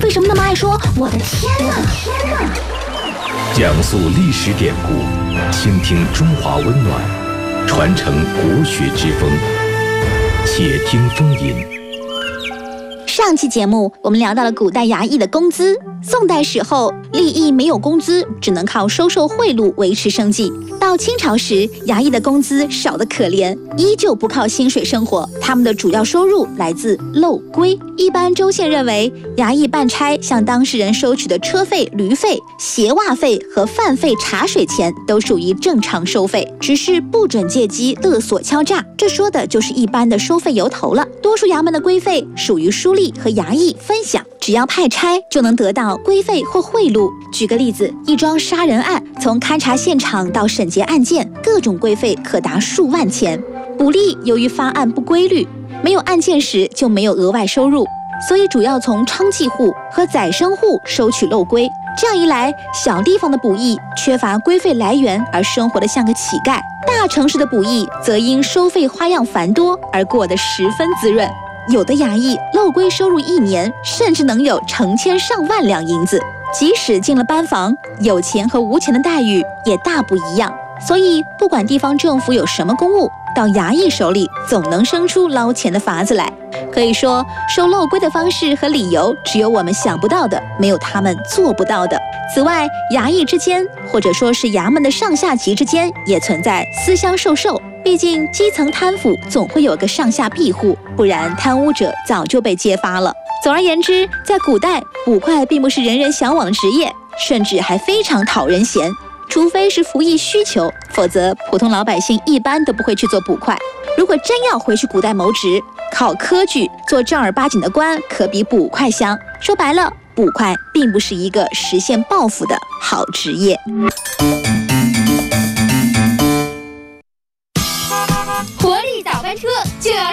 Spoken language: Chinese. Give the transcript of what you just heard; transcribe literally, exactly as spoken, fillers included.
为什么那么爱说我的天哪？天哪！ 讲述历史典故，倾听中华温暖，传承国学之风。且听风吟。 上期节目我们聊到了古代衙役的工资。宋代时候，吏役没有工资，只能靠收受贿赂维持生计。到清朝时，衙役的工资少得可怜，依旧不靠薪水生活，他们的主要收入来自漏规。一般州县认为，衙役办差向当事人收取的车费、驴费、鞋袜费和饭费、茶水钱都属于正常收费，只是不准借机勒索敲诈，这说的就是一般的收费由头了。多数衙门的规费属于书吏和衙役分享，只要派差就能得到规费或贿赂。举个例子，一桩杀人案，从勘查现场到审结案件，各种规费可达数万钱。捕吏由于发案不规律，没有案件时就没有额外收入，所以主要从娼妓户和宰牲户收取漏规。这样一来，小地方的捕役缺乏规费来源而生活得像个乞丐，大城市的捕役则因收费花样繁多而过得十分滋润。有的衙役漏规收入一年甚至能有成千上万两银子，即使进了班房，有钱和无钱的待遇也大不一样。所以不管地方政府有什么公务，到衙役手里总能生出捞钱的法子来。可以说，收漏规的方式和理由只有我们想不到的，没有他们做不到的。此外，衙役之间或者说是衙门的上下级之间也存在私相授受，毕竟基层贪腐总会有个上下庇护，不然贪污者早就被揭发了。总而言之，在古代，捕快并不是人人向往职业，甚至还非常讨人嫌。除非是服役需求，否则普通老百姓一般都不会去做捕快。如果真要回去古代谋职，靠科举做正儿八经的官，可比捕快香。说白了，捕快并不是一个实现抱负的好职业。